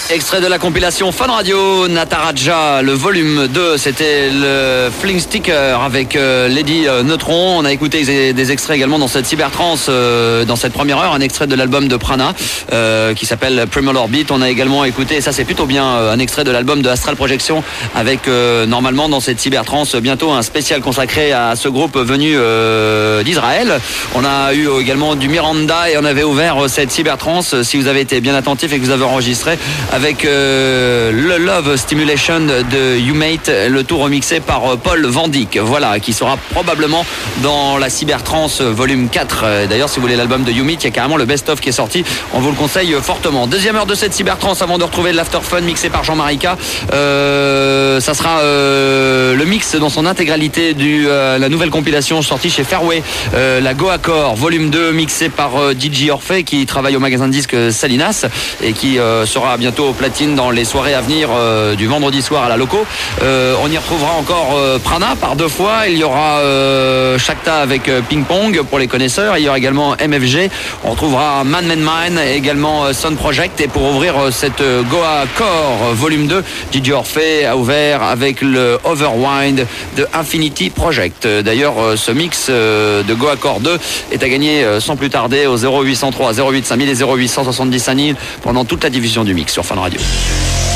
Extrait de la compilation Fun Radio, Nataraja, le volume 2, c'était le Fling Sticker avec Lady Neutron. On a écouté des extraits également dans cette cybertrance, dans cette première heure, un extrait de l'album de Prana qui s'appelle Primal Orbit. On a également écouté, et ça c'est plutôt bien, un extrait de l'album de Astral Projection avec normalement dans cette cybertrance bientôt un spécial consacré à ce groupe venu d'Israël. On a eu également du Miranda et on avait ouvert cette cybertrance, si vous avez été bien attentif et que vous avez enregistré, avec le Love Stimulation de YouMate, le tout remixé par Paul Van Dyk, voilà, qui sera probablement dans la Cybertrance volume 4. D'ailleurs, si vous voulez l'album de YouMate, il y a carrément le best-of qui est sorti, on vous le conseille fortement. Deuxième heure de cette Cybertrance avant de retrouver l'After Fun mixé par Jean-Marie K. Ça sera le mix dans son intégralité la nouvelle compilation sortie chez Fairway, la Go Accord volume 2 mixé par DJ Orphée qui travaille au magasin de disques Salinas et qui sera bientôt au platine dans les soirées à venir du vendredi soir à la Loco. On y retrouvera encore Prana par 2 fois. Il y aura Shakta avec Ping Pong pour les connaisseurs. Il y aura également MFG. On retrouvera Man Mine, également Sun Project. Et pour ouvrir cette Goa Core volume 2, DJ Orphée a ouvert avec le Overwind de Infinity Project. D'ailleurs, ce mix de Goa Core 2 est à gagner sans plus tarder au 0803 08 5000 et 0870 5000 pendant toute la diffusion du mix sur Fun Radio.